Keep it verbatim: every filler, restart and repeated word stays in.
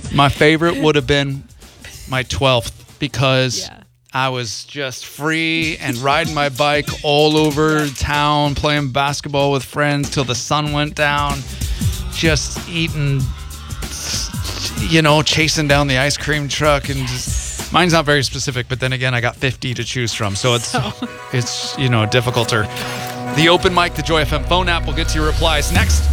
My favorite would have been my twelfth because Yeah. I was just free and riding my bike all over town, playing basketball with friends till the sun went down, just eating, you know, chasing down the ice cream truck. And just, mine's not very specific, but then again, I got fifty to choose from. So it's, So. it's you know, difficulter. The open mic, the Joy F M phone app. We'll get to your replies next.